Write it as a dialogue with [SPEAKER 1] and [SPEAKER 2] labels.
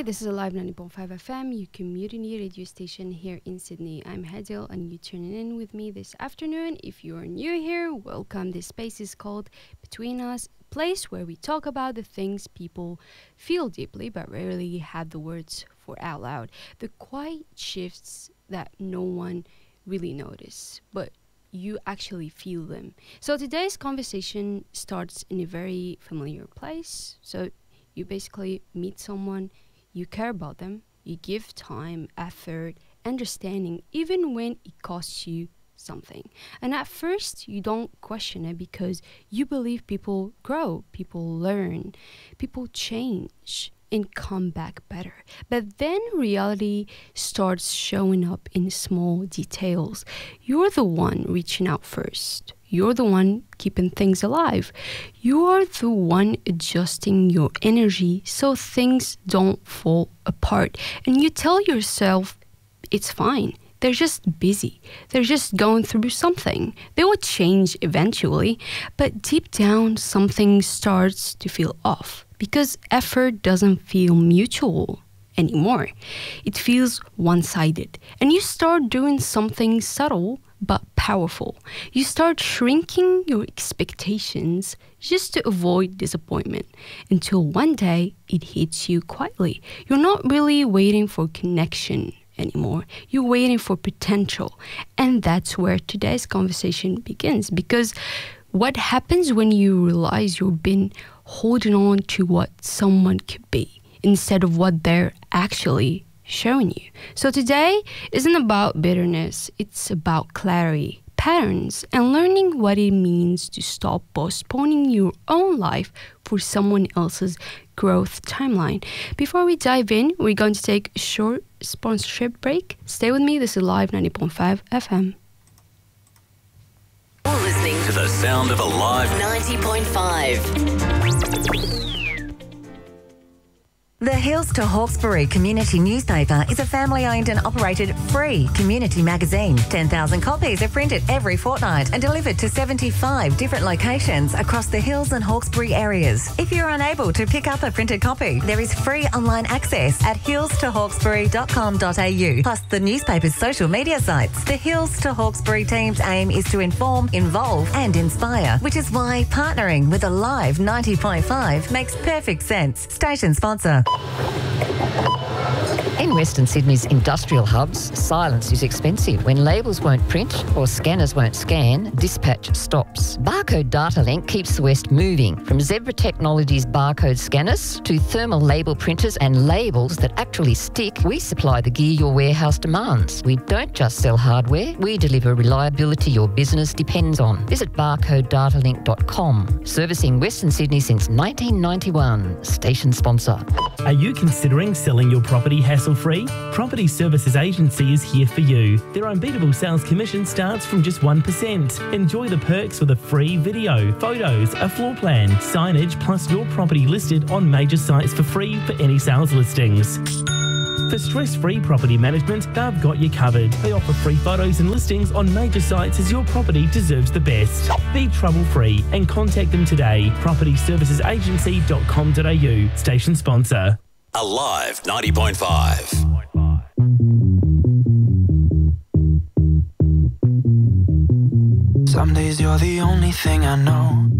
[SPEAKER 1] this is Alive 90.5 FM, your community radio station here in Sydney. I'm Hadil and you're tuning in with me this afternoon. If you're new here, welcome. This space is called Between Us, a place where we talk about the things people feel deeply but rarely have the words for out loud. The quiet shifts that no one really notices, but you actually feel them. So today's conversation starts in a very familiar place. So you basically meet someone, you care about them, you give time, effort, understanding, even when it costs you something. And at first, you don't question it because you believe people grow, people learn, people change and come back better. But then reality starts showing up in small details. You're the one reaching out first. You're the one keeping things alive. You're the one adjusting your energy so things don't fall apart. And you tell yourself, it's fine. They're just busy. They're just going through something. They will change eventually. But deep down, something starts to feel off because effort doesn't feel mutual anymore. It feels one-sided. And you start doing something subtle but powerful. You start shrinking your expectations just to avoid disappointment until one day it hits you quietly. You're not really waiting for connection anymore. You're waiting for potential. And that's where today's conversation begins, because what happens when you realize you've been holding on to what someone could be instead of what they're actually showing you. So today isn't about bitterness, it's about clarity, patterns, and learning what it means to stop postponing your own life for someone else's growth timeline. Before we dive in, we're going to take a short sponsorship break. Stay with me, this is Live 90.5 FM.
[SPEAKER 2] You're listening
[SPEAKER 3] To the sound of Alive.
[SPEAKER 2] 90.5.
[SPEAKER 4] The Hills to Hawkesbury Community Newspaper is a family-owned and operated free community magazine. 10,000 copies are printed every fortnight and delivered to 75 different locations across the Hills and Hawkesbury areas. If you're unable to pick up a printed copy, there is free online access at hillstohawkesbury.com.au, plus the newspaper's social media sites. The Hills to Hawkesbury team's aim is to inform, involve and inspire, which is why partnering with Alive 90.5 makes perfect sense. Station sponsor.
[SPEAKER 5] In Western Sydney's industrial hubs, silence is expensive. When labels won't print or scanners won't scan, dispatch stops. Barcode Data Link keeps the West moving. From Zebra Technologies barcode scanners to thermal label printers and labels that actually stick, we supply the gear your warehouse demands. We don't just sell hardware, we deliver reliability your business depends on. Visit barcodedatalink.com. Servicing Western Sydney since 1991. Station sponsor.
[SPEAKER 6] Are you considering selling your property hassle-free? Property Services Agency is here for you. Their unbeatable sales commission starts from just 1%. Enjoy the perks with a free video, photos, a floor plan, signage, plus your property listed on major sites for free for any sales listings. For stress-free property management, they've got you covered. They offer free photos and listings on major sites as your property deserves the best. Be trouble-free and contact them today. propertyservicesagency.com.au. Station sponsor.
[SPEAKER 3] Alive 90.5.
[SPEAKER 7] Some days you're the only thing I know.